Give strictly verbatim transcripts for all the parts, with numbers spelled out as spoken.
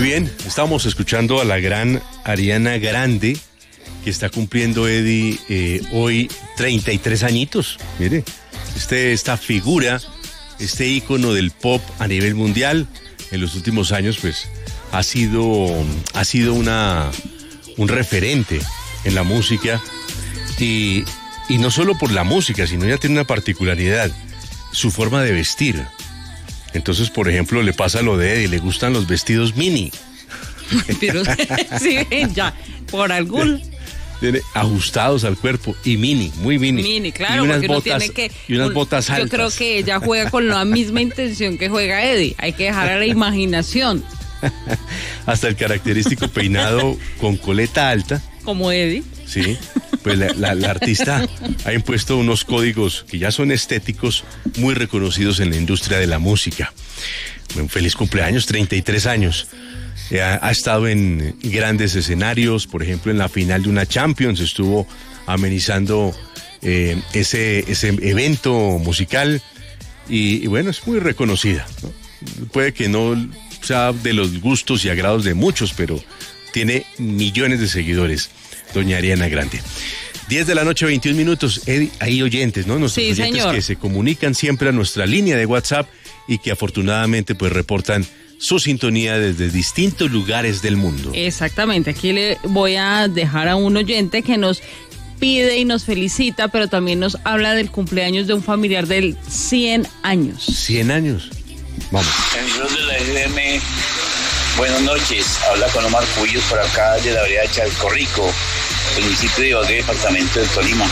bien, estamos escuchando a la gran Ariana Grande, que está cumpliendo, Eddie, eh, hoy treinta y tres añitos. Mire, este, esta figura, este ícono del pop a nivel mundial, en los últimos años, pues, ha sido, ha sido una, un referente en la música, y, y no solo por la música, sino ella tiene una particularidad, su forma de vestir. Entonces, por ejemplo, le pasa lo de Eddie, le gustan los vestidos mini. Pero sí, ya, por algún... Tiene ajustados al cuerpo y mini, muy mini. Mini, claro, y unas porque uno botas, tiene que... y unas un, botas altas. Yo creo que ella juega con la misma intención que juega Eddie. Hay que dejar a la imaginación. Hasta el característico peinado con coleta alta. Como Eddie. Sí, pues la, la, la artista ha impuesto unos códigos que ya son estéticos muy reconocidos en la industria de la música. Bueno, feliz cumpleaños, treinta y tres años. Eh, ha, ha estado en grandes escenarios, por ejemplo en la final de una Champions, estuvo amenizando eh, ese, ese evento musical y, y bueno, es muy reconocida, ¿no? Puede que no sea de los gustos y agrados de muchos, pero tiene millones de seguidores, doña Ariana Grande. diez de la noche, veintiún minutos. Eddie, hay oyentes, ¿no? Nuestros sí, oyentes señor, que se comunican siempre a nuestra línea de WhatsApp y que afortunadamente pues reportan su sintonía desde distintos lugares del mundo. Exactamente, aquí le voy a dejar a un oyente que nos pide y nos felicita, pero también nos habla del cumpleaños de un familiar del cien años. cien años. Vamos. Amigos de la F M, buenas noches. Habla con Omar Cubillos por acá de la vereda Chalcorrico, municipio de Ibagué, departamento del Tolima.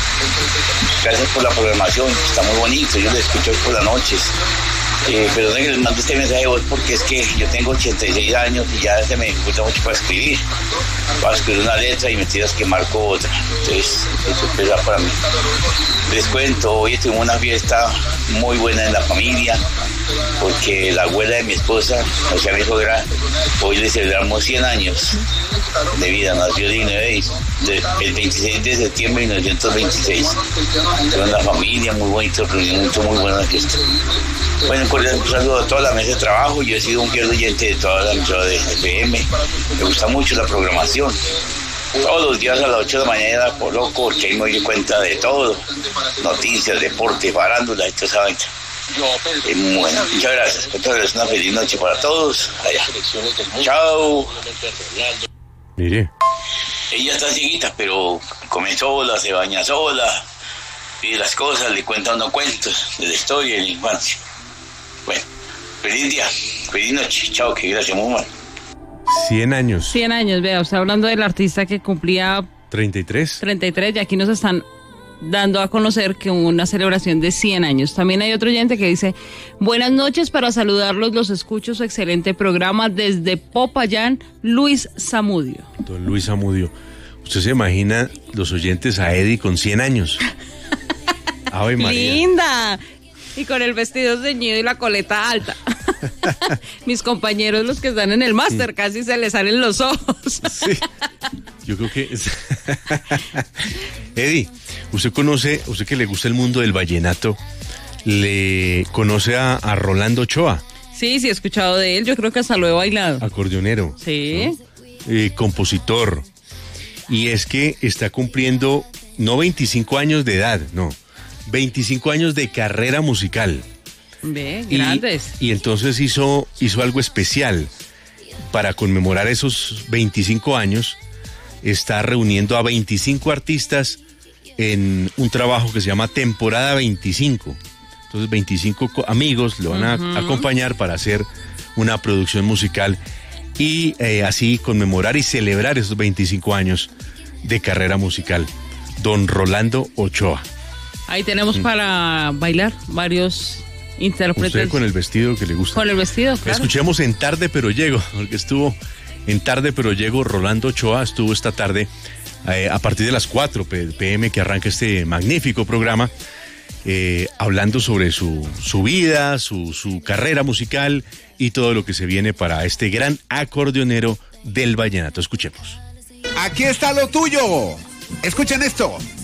Gracias por la programación, está muy bonito, yo lo escucho hoy por las noches. Eh, pero no que les mande este mensaje de voz porque es que yo tengo ochenta y seis años y ya se me dificulta mucho para escribir. Para escribir una letra y mentiras que marco otra. Entonces, eso es pesado para mí. Les cuento, hoy tuvimos una fiesta muy buena en la familia porque la abuela de mi esposa, o sea, mi suegra, hoy le celebramos cien años de vida, nació el veintiséis de septiembre de mil novecientos veintiséis. Fue una familia muy bonita, mucho, muy buena fiesta. Bueno, un saludo a toda la mesa de trabajo. Yo he sido un fiel oyente de toda la emisora de F M. Me gusta mucho la programación. Todos los días a las ocho de la mañana coloco porque ahí me doy cuenta de todo. Noticias, deporte, farándula, y toda esa vaina. Es muy bueno. Muchas gracias. Entonces, una feliz noche para todos. Allá. Chao. Mire. Ella está cieguita, pero come sola, se baña sola, pide las cosas, le cuenta unos cuentos de la historia de la infancia. Bueno, feliz día, feliz noche. Chao, que gracias, muy mal. cien años. cien años, vea, usted hablando del artista que cumplía treinta y tres. treinta y tres, y aquí nos están dando a conocer que hubo una celebración de cien años. También hay otro oyente que dice: buenas noches, para saludarlos los escucho, su excelente programa desde Popayán, Luis Zamudio. Don Luis Zamudio, ¿usted se imagina los oyentes a Eddie con cien años? Ave María. Linda. Y con el vestido ceñido y la coleta alta. Mis compañeros, los que están en el máster, mm. casi se les salen los ojos. Sí, yo creo que... Eddie, ¿usted conoce, usted que le gusta el mundo del vallenato, le conoce a, a Rolando Ochoa? Sí, sí he escuchado de él, yo creo que hasta lo he bailado. Acordeonero. Sí. ¿No? Eh, compositor. Y es que está cumpliendo, no veinticinco años de edad, no, veinticinco años de carrera musical. Ve, y, grandes. Y entonces hizo, hizo algo especial para conmemorar esos veinticinco años. Está reuniendo a veinticinco artistas en un trabajo que se llama Temporada veinticinco. Entonces veinticinco amigos le van a uh-huh. acompañar para hacer una producción musical y eh, así conmemorar y celebrar esos veinticinco años de carrera musical. Don Rolando Ochoa. Ahí tenemos mm. para bailar varios intérpretes. Usted con el vestido que le gusta. Con el vestido, claro. Escuchemos En Tarde Pero Llego, porque estuvo En Tarde Pero Llego, Rolando Ochoa estuvo esta tarde eh, a partir de las cuatro pe eme que arranca este magnífico programa, eh, hablando sobre su, su vida, su, su carrera musical y todo lo que se viene para este gran acordeonero del vallenato. Escuchemos. Aquí está lo tuyo. Escuchen esto.